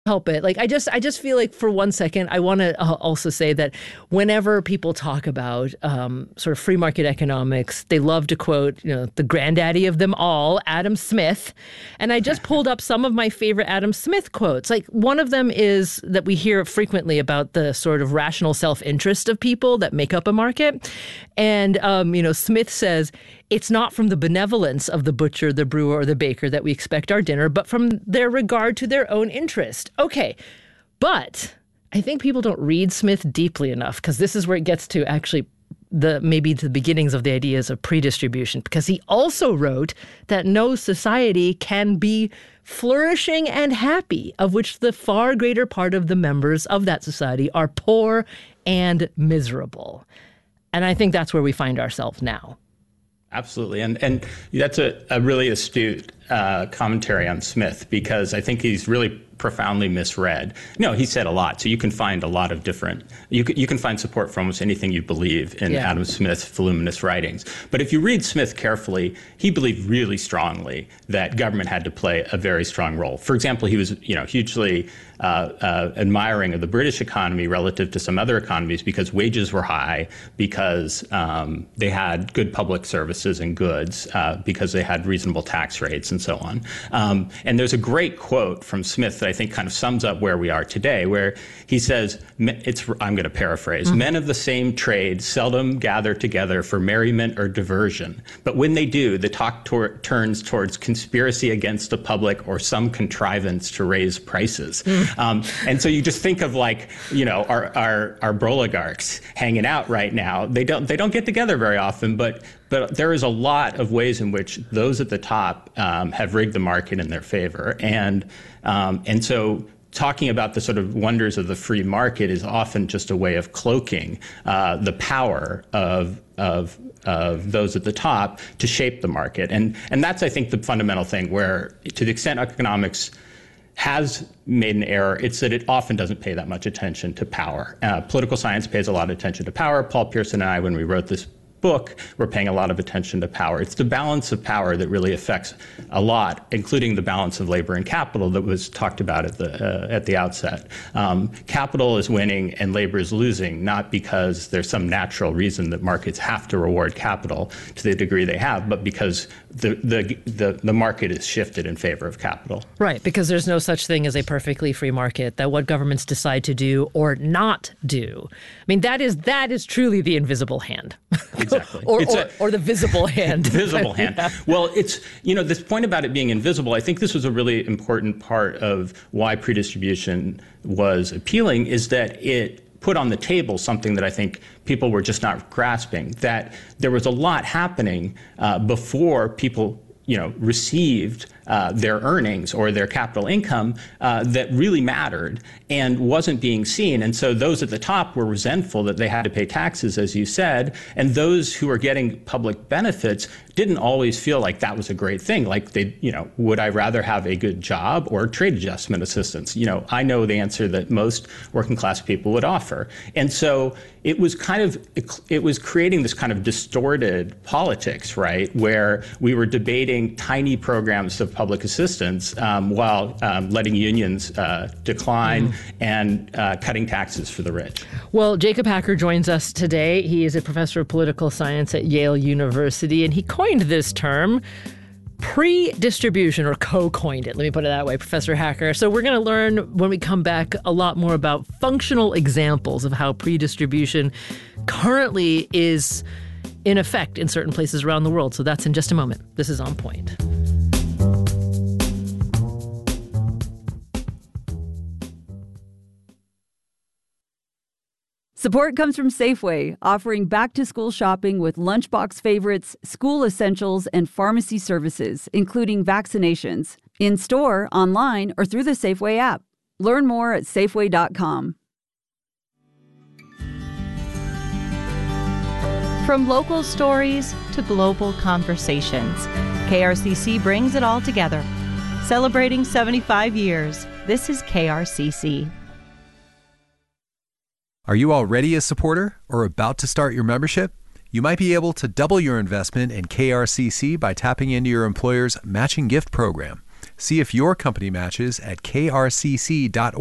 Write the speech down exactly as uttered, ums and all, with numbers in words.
help it. Like, I just I just feel like for one second, I want to also say that whenever people talk about um, sort of free market economics, they love to quote, you know, the granddaddy of them all, Adam Smith. And I just pulled up some of my favorite Adam Smith quotes. Like, one of them is that we hear frequently about the sort of rational self-interest of people that make up a market. And, um, you know, Smith says, it's not from the benevolence of the butcher, the brewer, or the baker that we expect our dinner, but from their regard to their own interest. Okay, but I think people don't read Smith deeply enough, because this is where it gets to actually the maybe the beginnings of the ideas of pre-distribution, because he also wrote that no society can be flourishing and happy, of which the far greater part of the members of that society are poor and miserable. And I think that's where we find ourselves now. Absolutely. And and that's a, a really astute uh, commentary on Smith, because I think he's really profoundly misread. No, he said a lot. So you can find a lot of different, you can, you can find support for almost anything you believe in yeah. Adam Smith's voluminous writings. But if you read Smith carefully, he believed really strongly that government had to play a very strong role. For example, he was, you know, hugely uh, uh, admiring of the British economy relative to some other economies because wages were high, because um, they had good public services and goods, uh, because they had reasonable tax rates and so on. Um, and there's a great quote from Smith that I think kind of sums up where we are today, where he says, it's, I'm going to paraphrase, mm-hmm. men of the same trade seldom gather together for merriment or diversion, but when they do, the talk tor- turns towards conspiracy against the public or some contrivance to raise prices. Mm. Um, and so you just think of, like, you know, our, our, our oligarchs hanging out right now. They don't, they don't get together very often, but But there is a lot of ways in which those at the top um, have rigged the market in their favor. And um, and so talking about the sort of wonders of the free market is often just a way of cloaking uh, the power of of of those at the top to shape the market. And and that's, I think, the fundamental thing, where to the extent economics has made an error, it's that it often doesn't pay that much attention to power. Uh, political science pays a lot of attention to power. Paul Pierson and I, when we wrote this book, we're paying a lot of attention to power. It's the balance of power that really affects a lot, including the balance of labor and capital that was talked about at the uh, at the outset. Um, capital is winning and labor is losing, not because there's some natural reason that markets have to reward capital to the degree they have, but because the the the, the market is shifted in favor of capital. Right, because there's no such thing as a perfectly free market, that what governments decide to do or not do. I mean, that is that is truly the invisible hand. Exactly. or, it's or, a, or the visible hand. Visible hand. Yeah. Well, it's, you know, this point about it being invisible, I think this was a really important part of why pre-distribution was appealing, is that it put on the table something that I think people were just not grasping, that there was a lot happening uh, before people, you know, received uh, their earnings or their capital income uh, that really mattered and wasn't being seen. And so those at the top were resentful that they had to pay taxes, as you said, and those who were getting public benefits didn't always feel like that was a great thing. Like, they, you know, would I rather have a good job or trade adjustment assistance? You know, I know the answer that most working class people would offer. And so it was kind of, it was creating this kind of distorted politics, right, where we were debating tiny programs of public assistance um, while um, letting unions uh, decline mm. and uh, cutting taxes for the rich. Well, Jacob Hacker joins us today. He is a professor of political science at Yale University, and he coined this term, pre-distribution, or co-coined it. Let me put it that way, Professor Hacker. So we're going to learn when we come back a lot more about functional examples of how pre-distribution currently is in effect in certain places around the world. So that's in just a moment. This is On Point. Support comes from Safeway, offering back-to-school shopping with lunchbox favorites, school essentials, and pharmacy services, including vaccinations, in-store, online, or through the Safeway app. Learn more at Safeway dot com. From local stories to global conversations, K R C C brings it all together. Celebrating seventy-five years, this is K R C C. Are you already a supporter or about to start your membership? You might be able to double your investment in K R C C by tapping into your employer's matching gift program. See if your company matches at k r c c dot org